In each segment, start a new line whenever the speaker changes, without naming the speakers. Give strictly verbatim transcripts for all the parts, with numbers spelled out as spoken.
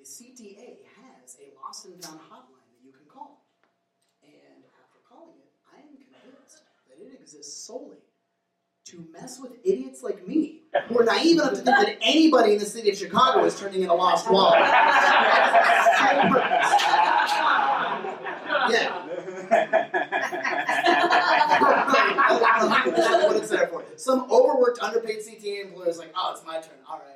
the C T A has a lost and found hotline that you can call. And after calling it, I am convinced that it exists solely to mess with idiots like me, who are naive enough to think that anybody in the city of Chicago is turning in a lost wallet. Yeah. What it's there for. Some overworked, underpaid C T A employer is like, oh, it's my turn. All right.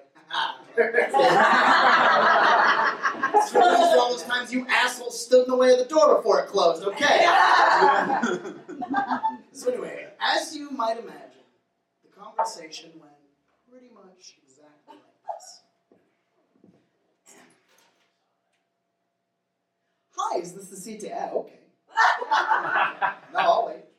It's for all those times you assholes stood in the way of the door before it closed. Okay. So anyway, as you might imagine, the conversation went pretty much exactly like this. Hi, is this the C T A? Okay. No, I'll wait.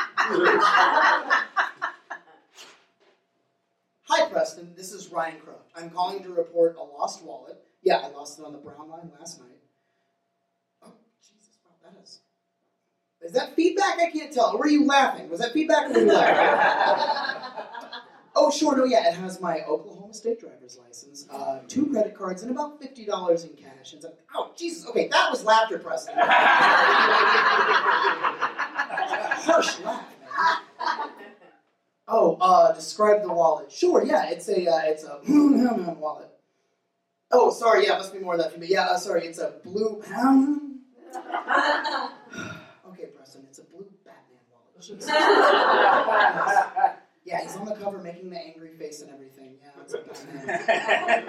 Hi, Preston. This is Ryan Crow. I'm calling to report a lost wallet. Yeah, I lost it on the Brown line last night. Oh, Jesus, wow, that is... Is that feedback? I can't tell. Or were you laughing? Was that feedback or were you laughing? Oh, sure, no, yeah, it has my Oklahoma State driver's license, uh, two credit cards, and about fifty dollars in cash. And so, oh, Jesus, okay, that was laughter, Preston. Harsh laugh, man. Oh, uh, describe the wallet. Sure, yeah, it's a, uh, it's a wallet. Oh, sorry, yeah, must be more of that for me. Yeah, uh, sorry, it's a blue... Okay, Preston, it's a blue Batman wallet. Yeah, he's on the cover making the angry face and everything. Yeah, it's a Batman.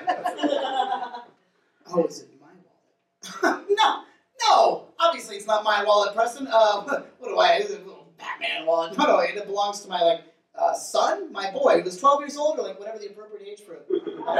Oh, is it my wallet? No, no! Obviously it's not my wallet, Preston. Uh, what do I... Is it a little Batman wallet? No, no, it belongs to my, like, uh, son, my boy, who's twelve years old, or, like, whatever the appropriate age for it.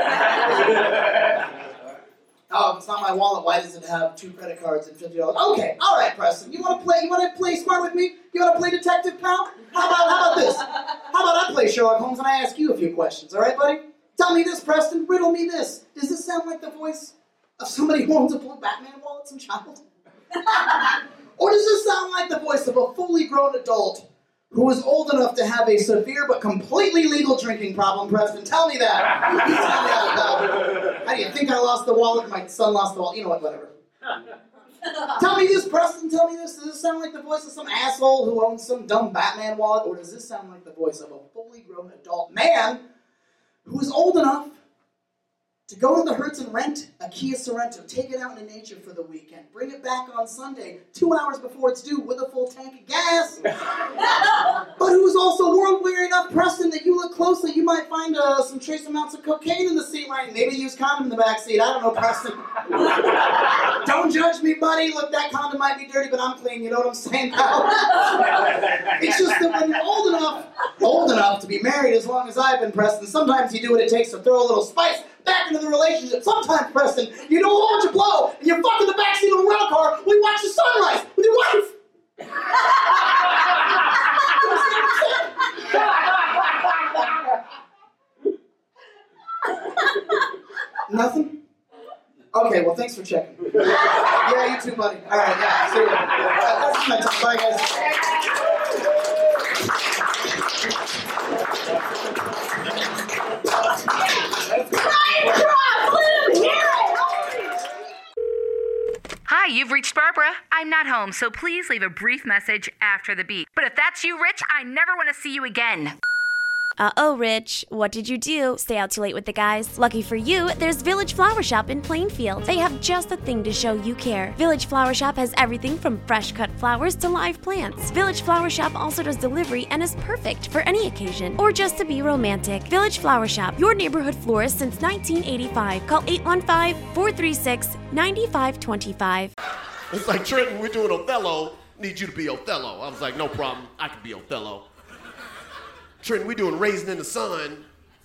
Oh, if it's not my wallet, why does it have two credit cards and fifty dollars? Okay, all right, Preston. You want to play? You want to play smart with me? You want to play detective, pal? How about how about this? How about I play Sherlock Holmes and I ask you a few questions? All right, buddy? Tell me this, Preston. Riddle me this. Does this sound like the voice of somebody who owns a blue Batman wallet, some child? Or does this sound like the voice of a fully grown adult who is old enough to have a severe but completely legal drinking problem, Preston? Tell me that. Tell me that. How do you think I lost the wallet? My son lost the wallet. You know what, whatever. Tell me this, Preston. Tell me this. Does this sound like the voice of some asshole who owns some dumb Batman wallet? Or does this sound like the voice of a fully grown adult man who is old enough to go to the Hertz and rent a Kia Sorento, take it out into nature for the weekend, bring it back on Sunday, two hours before it's due with a full tank of gas, but who's also world-weary enough, Preston, that you look closely, you might find uh, some trace amounts of cocaine in the seat line, maybe use condom in the back seat, I don't know, Preston. Don't judge me, buddy, look, that condom might be dirty, but I'm clean, you know what I'm saying, pal? It's just that when you're old enough, old enough to be married as long as I've been, Preston, sometimes you do what it takes to throw a little spice back into the relationship. Sometimes, Preston, you don't hold your blow, and you're fucking the backseat of a rental car while you watch the sunrise with your wife. Nothing? Okay, well, thanks for checking. Yeah, you too, buddy. All right, yeah, see you. Uh, that's my time. Bye, guys.
Hi, you've reached Barbara. I'm not home, so please leave a brief message after the beep. But if that's you, Rich, I never want to see you again.
Uh-oh, Rich. What did you do? Stay out too late with the guys? Lucky for you, there's Village Flower Shop in Plainfield. They have just the thing to show you care. Village Flower Shop has everything from fresh-cut flowers to live plants. Village Flower Shop also does delivery and is perfect for any occasion or just to be romantic. Village Flower Shop, your neighborhood florist since nineteen eighty-five. Call eight one five, four three six, nine five two five.
It's like, Trenton, we're doing Othello. Need you to be Othello. I was like, no problem. I can be Othello. Trenton, we doing Raisin in the Sun.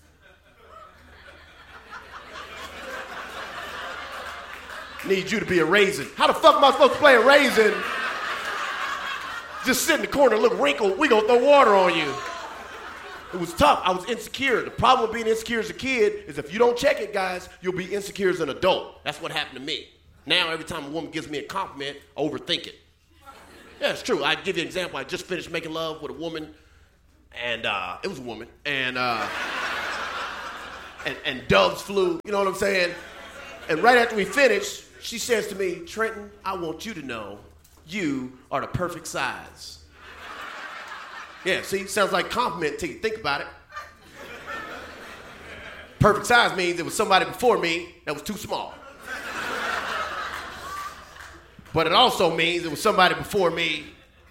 Need you to be a raisin. How the fuck am I supposed to play a raisin? Just sit in the corner, look wrinkled, we gonna throw water on you. It was tough, I was insecure. The problem with being insecure as a kid is if you don't check it, guys, you'll be insecure as an adult. That's what happened to me. Now every time a woman gives me a compliment, I overthink it. Yeah, it's true. I give you an example. I just finished making love with a woman. And uh, it was a woman, and, uh, and and doves flew, you know what I'm saying? And right after we finished, she says to me, Trenton, I want you to know you are the perfect size. Yeah, see, sounds like a compliment until you think about it. Perfect size means it was somebody before me that was too small. But it also means it was somebody before me.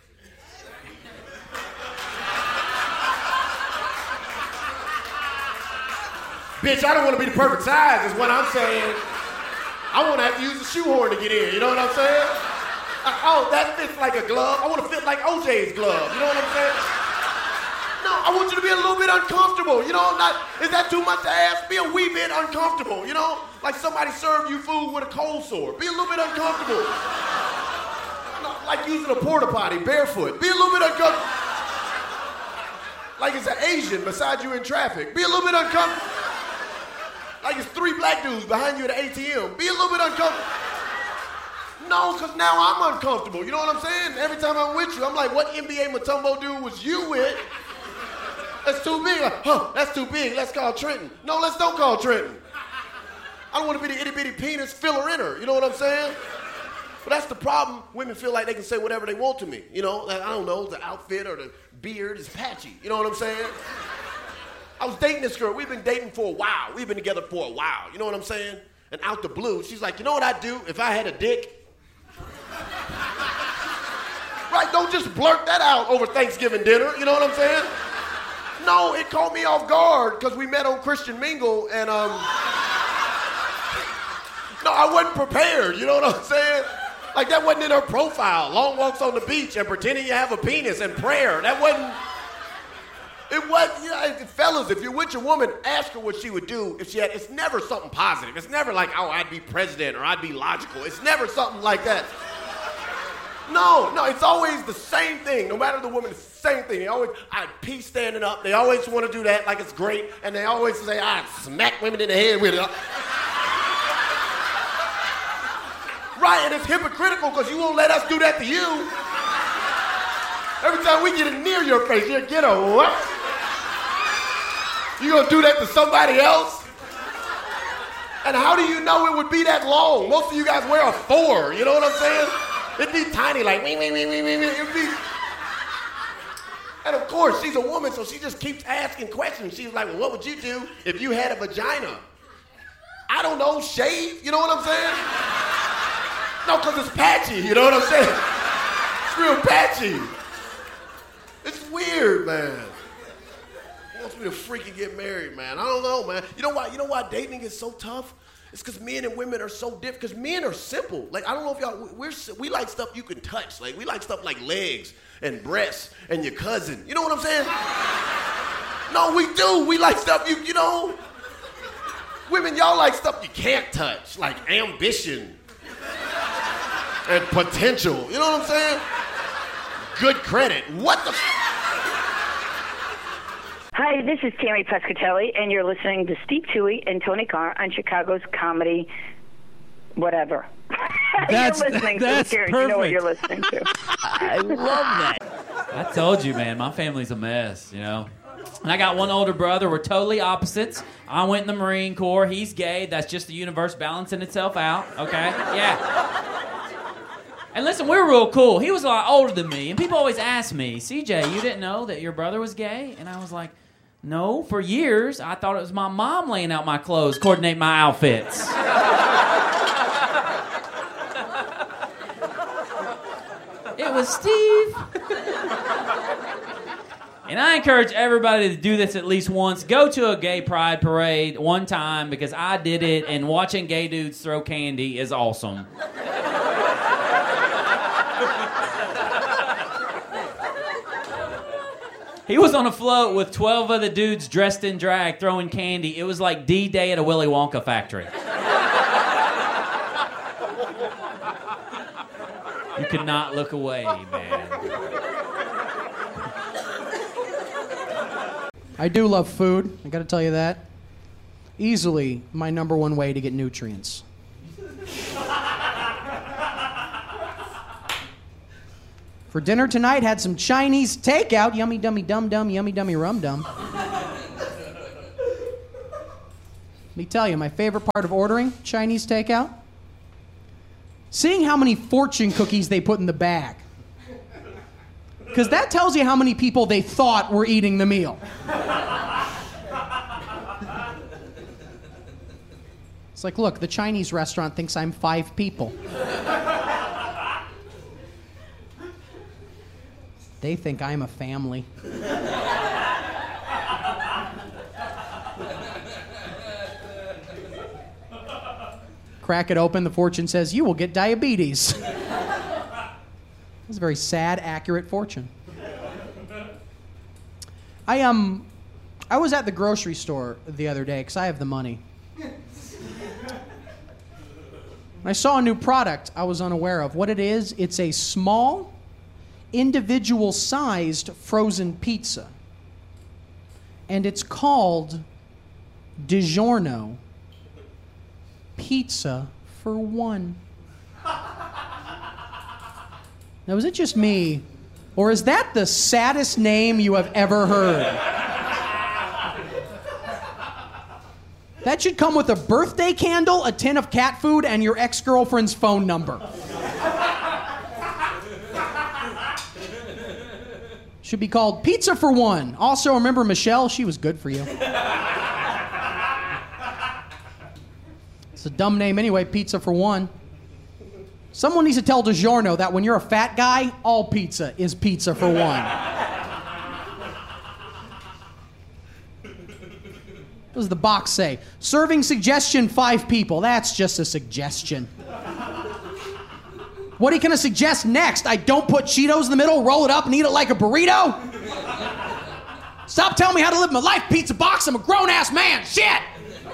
Bitch, I don't want to be the perfect size is what I'm saying. I want to have to use a shoehorn to get in, you know what I'm saying? Uh, oh, that fits like a glove. I want to fit like O J's glove, you know what I'm saying? No, I want you to be a little bit uncomfortable, you know? Not, is that too much to ask? Be a wee bit uncomfortable, you know? Like somebody served you food with a cold sore. Be a little bit uncomfortable. No, like using a porta potty barefoot. Be a little bit uncomfortable. Like it's an Asian beside you in traffic. Be a little bit uncomfortable. Like it's three black dudes behind you at the A T M. Be a little bit uncomfortable. No, because now I'm uncomfortable. You know what I'm saying? Every time I'm with you, I'm like, what N B A Mutombo dude was you with? That's too big. Like, huh, that's too big. Let's call Trenton. No, let's don't call Trenton. I don't want to be the itty-bitty penis filler-inner. You know what I'm saying? But that's the problem. Women feel like they can say whatever they want to me. You know, like, I don't know, the outfit or the beard is patchy. You know what I'm saying? I was dating this girl. We've been dating for a while. We've been together for a while. You know what I'm saying? And out the blue, she's like, you know what I'd do if I had a dick? Right, don't just blurt that out over Thanksgiving dinner. You know what I'm saying? No, it caught me off guard because we met on Christian Mingle and, um... no, I wasn't prepared. You know what I'm saying? Like, that wasn't in her profile. Long walks on the beach and pretending you have a penis and prayer. That wasn't... It was, you know, fellas, if you're with your woman, ask her what she would do if she had, it's never something positive. It's never like, oh, I'd be president or I'd be logical. It's never something like that. No, no, it's always the same thing. No matter the woman, it's the same thing. They always, I'd pee standing up. They always want to do that like it's great. And they always say, I'd smack women in the head with it. Right, and it's hypocritical because you won't let us do that to you. Every time we get it near your face, you get a what? You gonna do that to somebody else? And how do you know it would be that long? Most of you guys wear a four, you know what I'm saying? It'd be tiny, like, wee, wee, wee, wee, wee, wee. It'd be... And of course, she's a woman, so she just keeps asking questions. She's like, well, what would you do if you had a vagina? I don't know, shave, you know what I'm saying? No, because it's patchy, you know what I'm saying? It's real patchy. It's weird, man. He wants me to freaking get married, man. I don't know, man. You know why? You know why dating is so tough? It's because men and women are so different. Because men are simple. Like, I don't know if y'all, we're, we like stuff you can touch. Like, we like stuff like legs and breasts and your cousin. You know what I'm saying? No, we do. We like stuff you, you know. Women, y'all like stuff you can't touch. Like ambition and potential. You know what I'm saying? Good credit. What the f-
Hi, this is Tammy Pescatelli, and you're listening to Steve Toohey and Tony Carr on Chicago's Comedy whatever.
That's,
you're listening
that's
to
perfect.
You know what you're listening to.
I love that.
I told you, man, my family's a mess, you know. And I got one older brother. We're totally opposites. I went in the Marine Corps. He's gay. That's just the universe balancing itself out, okay? Yeah. And listen, we're real cool. He was a lot older than me, and people always ask me, C J, you didn't know that your brother was gay? And I was like, no, for years, I thought it was my mom laying out my clothes, coordinate my outfits. It was Steve. And I encourage everybody to do this at least once. Go to a gay pride parade one time, because I did it, and watching gay dudes throw candy is awesome. He was on a float with twelve other dudes dressed in drag throwing candy. It was like D-Day at a Willy Wonka factory. You could not look away, man.
I do love food. I gotta tell you that. Easily my number one way to get nutrients. For dinner tonight, had some Chinese takeout. Yummy, dummy, dum, dum, yummy, dummy, rum, dum. Let me tell you, my favorite part of ordering Chinese takeout? Seeing how many fortune cookies they put in the bag. Because that tells you how many people they thought were eating the meal. It's like, look, the Chinese restaurant thinks I'm five people. They think I'm a family. Crack it open, the fortune says, you will get diabetes. That's a very sad, accurate fortune. I um, I was at the grocery store the other day because I have the money. I saw a new product I was unaware of. What it is, it's a small, individual-sized frozen pizza. And it's called DiGiorno Pizza for One. Now, is it just me, or is that the saddest name you have ever heard? That should come with a birthday candle, a tin of cat food, and your ex-girlfriend's phone number. Should be called Pizza for One. Also, remember Michelle? She was good for you. It's a dumb name anyway, Pizza for One. Someone needs to tell DiGiorno that when you're a fat guy, all pizza is pizza for one. What does the box say? Serving suggestion, five people. That's just a suggestion. What are you going to suggest next? I don't put Cheetos in the middle, roll it up, and eat it like a burrito? Stop telling me how to live my life, pizza box. I'm a grown-ass man. Shit!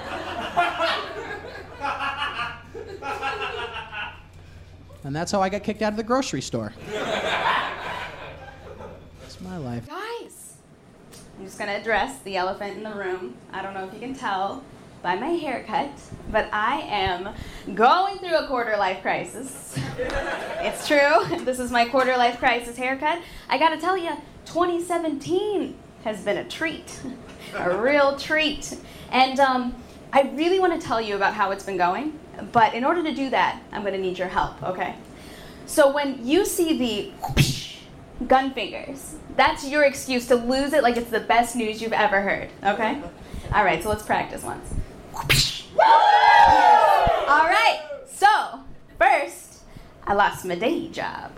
And that's how I got kicked out of the grocery store. That's my life.
Guys, I'm just going to address the elephant in the room. I don't know if you can tell by my haircut, but I am going through a quarter-life crisis. It's true. This is my quarter-life crisis haircut. I got to tell you, twenty seventeen has been a treat, a real treat. And um, I really want to tell you about how it's been going, but in order to do that, I'm going to need your help, okay? So when you see the whoosh, gun fingers, that's your excuse to lose it like it's the best news you've ever heard, okay? All right, so let's practice once. All right, so first, I lost my day job.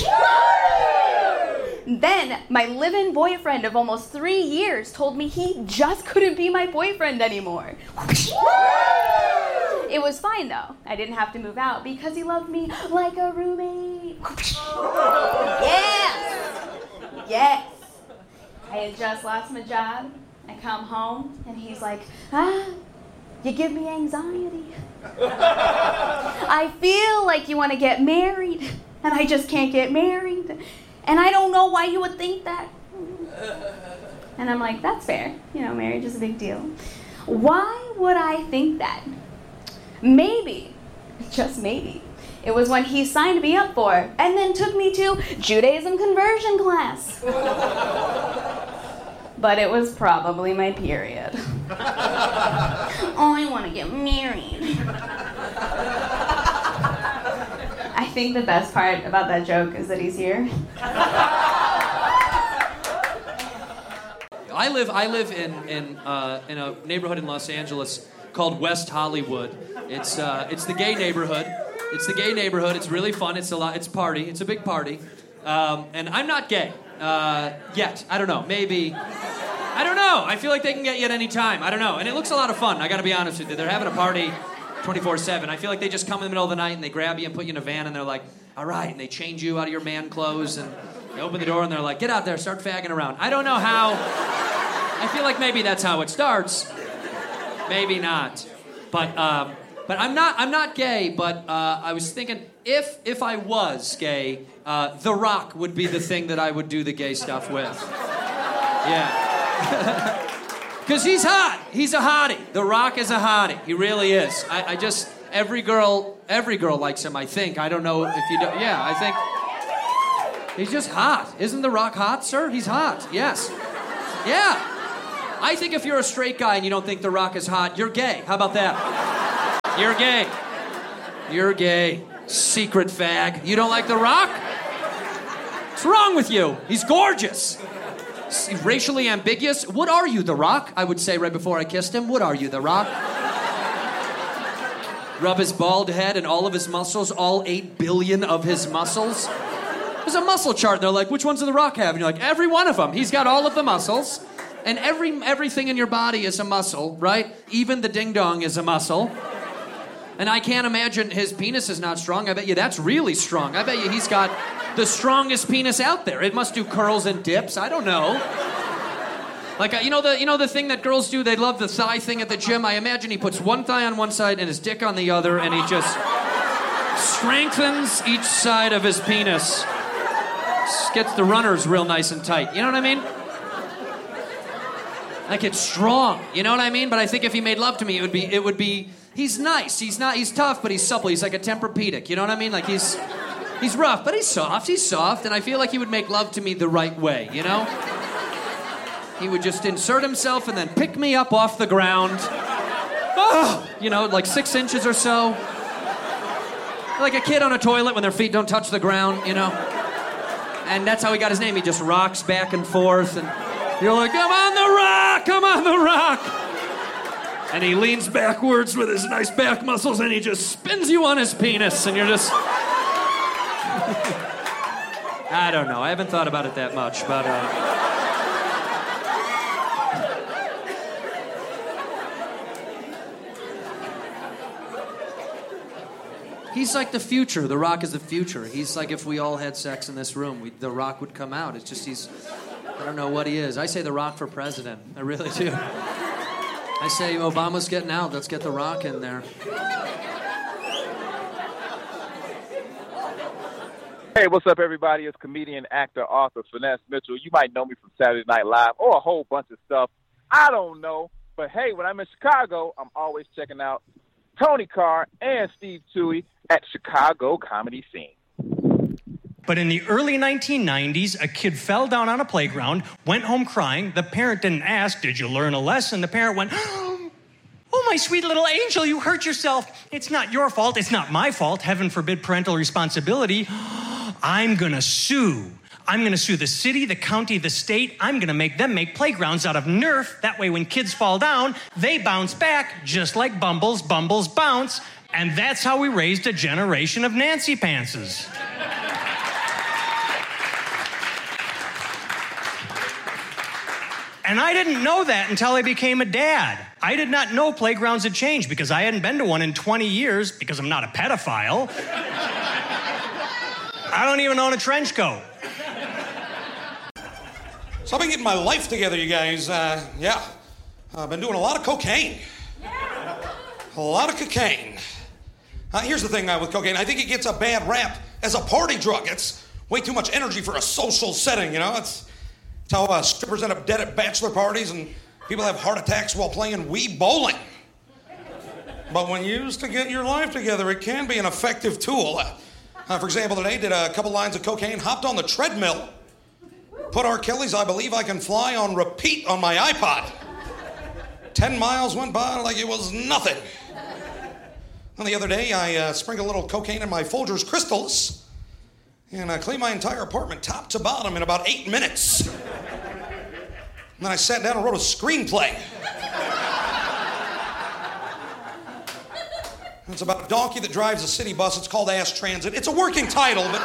Then my live-in boyfriend of almost three years told me he just couldn't be my boyfriend anymore. It was fine though. I didn't have to move out because he loved me like a roommate. Yes! Yes! I had just lost my job. I come home and he's like, ah, you give me anxiety. I feel like you want to get married and I just can't get married. And I don't know why you would think that. And I'm like, that's fair. You know, marriage is a big deal. Why would I think that? Maybe, just maybe, it was when he signed me up for and then took me to Judaism conversion class. But it was probably my period. Oh, I want to get married. I think the best part about that joke is that he's here.
I live I live in in uh, in a neighborhood in Los Angeles called West Hollywood. It's uh, it's the gay neighborhood. It's the gay neighborhood. It's really fun. It's a lot. It's party. It's a big party. Um, and I'm not gay uh, yet. I don't know. Maybe. I don't know. I feel like they can get you at any time. I don't know. And it looks a lot of fun. I got to be honest with you. They're having a party twenty-four seven. I feel like they just come in the middle of the night and they grab you and put you in a van and they're like, all right, and they change you out of your man clothes and they open the door and they're like, get out there, start fagging around. I don't know how. I feel like maybe that's how it starts. Maybe not. But um, but I'm not I'm not gay, but uh, I was thinking if if I was gay, uh, The Rock would be the thing that I would do the gay stuff with. Yeah. Because he's hot. He's a hottie. The Rock is a hottie. He really is. I, I just, every girl, every girl likes him, I think. I don't know if you do. Yeah, I think. He's just hot. Isn't The Rock hot, sir? He's hot. Yes. Yeah. I think if you're a straight guy and you don't think The Rock is hot, you're gay. How about that? You're gay. You're gay. Secret fag. You don't like The Rock? What's wrong with you? He's gorgeous. He's racially ambiguous. What are you, The Rock? I would say right before I kissed him. What are you, The Rock? Rub his bald head and all of his muscles, all eight billion of his muscles. There's a muscle chart. And they're like, which ones does The Rock have? And you're like, every one of them. He's got all of the muscles. And every everything in your body is a muscle, right? Even the ding-dong is a muscle. And I can't imagine his penis is not strong. I bet you that's really strong. I bet you he's got the strongest penis out there. It must do curls and dips. I don't know. Like, uh, you know the you know the thing that girls do? They love the thigh thing at the gym. I imagine he puts one thigh on one side and his dick on the other, and he just strengthens each side of his penis. Just gets the runners real nice and tight. You know what I mean? Like, it's strong. You know what I mean? But I think if he made love to me, it would be it would be he's nice. He's not he's tough, but he's supple. He's like a Tempur-Pedic. You know what I mean? Like, he's he's rough, but he's soft. He's soft, and I feel like he would make love to me the right way, you know? He would just insert himself and then pick me up off the ground. Oh, you know, like six inches or so. Like a kid on a toilet when their feet don't touch the ground, you know? And that's how he got his name. He just rocks back and forth, and you're like, come on, The Rock! Come on, The Rock! And he leans backwards with his nice back muscles, and he just spins you on his penis, and you're just... I don't know. I haven't thought about it that much, but... Uh... He's like the future. The Rock is the future. He's like if we all had sex in this room, we, The Rock would come out. It's just he's... I don't know what he is. I say The Rock for president. I really do. I say Obama's getting out. Let's get The Rock in there.
Hey, what's up, everybody? It's comedian, actor, author, Finesse Mitchell. You might know me from Saturday Night Live or a whole bunch of stuff. I don't know. But, hey, when I'm in Chicago, I'm always checking out Tony Carr and Steve Toohey at Chicago Comedy Scene.
But in the early nineteen nineties, a kid fell down on a playground, went home crying. The parent didn't ask, did you learn a lesson? The parent went, oh, my sweet little angel, you hurt yourself. It's not your fault. It's not my fault. Heaven forbid parental responsibility. I'm going to sue. I'm going to sue the city, the county, the state. I'm going to make them make playgrounds out of Nerf. That way when kids fall down, they bounce back just like Bumbles, Bumbles bounce. And that's how we raised a generation of Nancy Pantses. And I didn't know that until I became a dad. I did not know playgrounds had changed because I hadn't been to one in twenty years because I'm not a pedophile. I don't even own a trench coat.
So I've been getting my life together, you guys. Uh, yeah, I've been doing a lot of cocaine. A lot of cocaine. Uh, here's the thing uh, with cocaine. I think it gets a bad rap as a party drug. It's way too much energy for a social setting, you know? It's, it's how uh, strippers end up dead at bachelor parties and people have heart attacks while playing Wii bowling. But when used to get your life together, it can be an effective tool. Uh, uh, for example, today did a couple lines of cocaine, hopped on the treadmill, put R. Kelly's I Believe I Can Fly on repeat on my iPod. Ten miles went by like it was nothing. And the other day, I uh, sprinkled a little cocaine in my Folgers crystals and I cleaned my entire apartment top to bottom in about eight minutes. And then I sat down and wrote a screenplay. It's about a donkey that drives a city bus. It's called Ass Transit. It's a working title, but...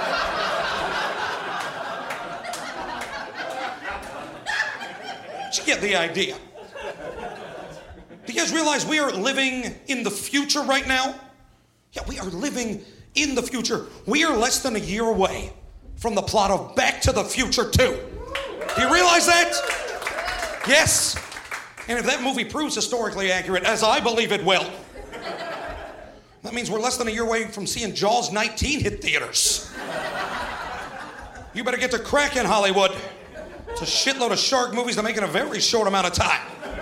you get the idea. Do you guys realize we are living in the future right now? Yeah, we are living in the future. We are less than a year away from the plot of Back to the Future two. Do you realize that? Yes. And if that movie proves historically accurate, as I believe it will, that means we're less than a year away from seeing Jaws nineteen hit theaters. You better get to crack in Hollywood. It's a shitload of shark movies to make in a very short amount of time.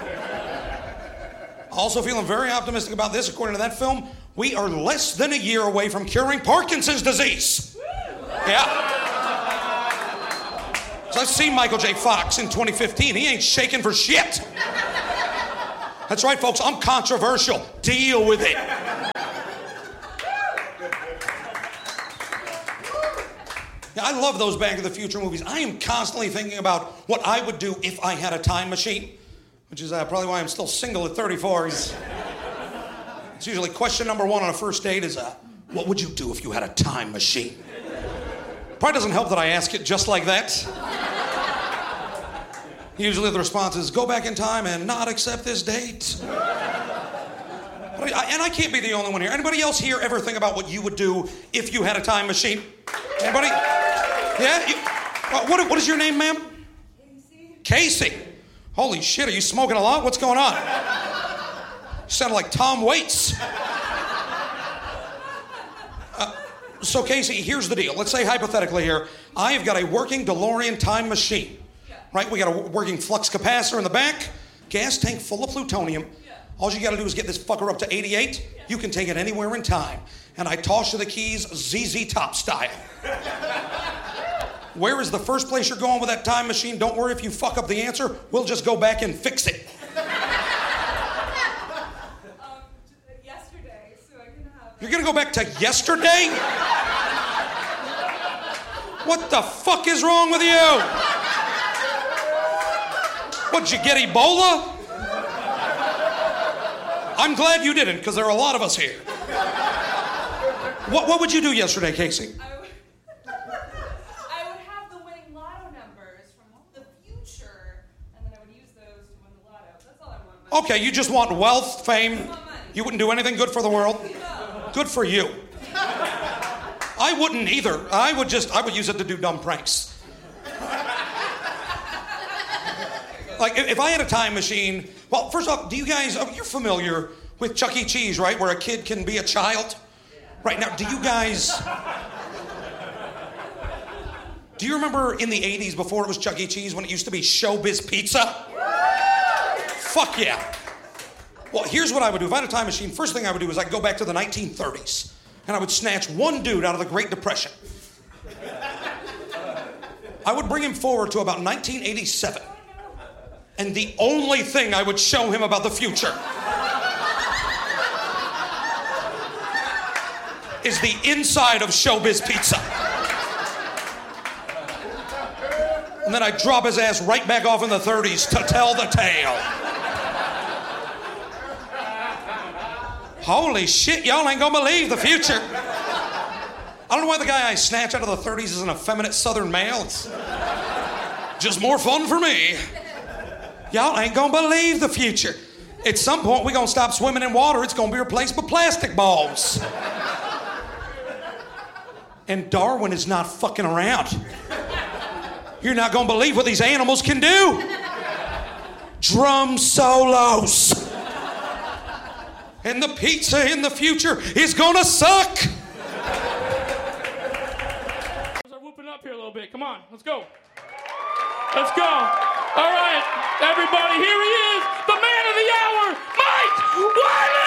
Also feeling very optimistic about this. According to that film, we are less than a year away from curing Parkinson's disease. Yeah. 'Cause I've seen Michael J. Fox in twenty fifteen. He ain't shaking for shit. That's right, folks. I'm controversial. Deal with it. Yeah, I love those Back to the Future movies. I am constantly thinking about what I would do if I had a time machine, which is uh, probably why I'm still single at thirty-four. It's, it's usually question number one on a first date is, uh, what would you do if you had a time machine? Probably doesn't help that I ask it just like that. Usually the response is, go back in time and not accept this date. But I, and I can't be the only one here. Anybody else here ever think about what you would do if you had a time machine? Anybody? Yeah? You, uh, what, what is your name, ma'am? Casey. Casey. Holy shit, are you smoking a lot? What's going on? You sound like Tom Waits. Uh, so, Casey, here's the deal. Let's say hypothetically here, I have got a working DeLorean time machine. Right? We got a working flux capacitor in the back, gas tank full of plutonium. All you got to do is get this fucker up to eighty-eight. You can take it anywhere in time. And I toss you the keys Z Z Top style. Where is the first place you're going with that time machine? Don't worry if you fuck up the answer. We'll just go back and fix it.
um, yesterday, so I can have...
You're going to go back to yesterday? What the fuck is wrong with you? What'd you get, Ebola? I'm glad you didn't, because there are a lot of us here. What, what would you do yesterday, Casey?
I would, I would have the winning lotto numbers from the future, and then I would use those to win the lotto. That's all I want.
Okay, you just want wealth, fame. You wouldn't do anything good for the world?
No.
Good for you. I wouldn't either. I would just, I would use it to do dumb pranks. Like, if I had a time machine, well, first off, do you guys, oh, you're familiar with Chuck E. Cheese, right? Where a kid can be a child? Right, now, do you guys, do you remember in the eighties before it was Chuck E. Cheese when it used to be Showbiz Pizza? Fuck yeah. Well, here's what I would do. If I had a time machine, first thing I would do is I'd go back to the nineteen thirties and I would snatch one dude out of the Great Depression. I would bring him forward to about nineteen eighty-seven. And the only thing I would show him about the future is the inside of Showbiz Pizza. And then I'd drop his ass right back off in the thirties to tell the tale. Holy shit, y'all ain't gonna believe the future. I don't know why the guy I snatch out of the thirties is an effeminate southern male. It's just more fun for me. Y'all ain't gonna believe the future. At some point, we're gonna stop swimming in water. It's gonna be replaced with plastic balls. And Darwin is not fucking around. You're not gonna believe what these animals can do. Drum solos. And the pizza in the future is gonna suck.
We're whooping up here a little bit. Come on, let's go. Let's go. All right, everybody, here he is, the man of the hour, Mike Wiley!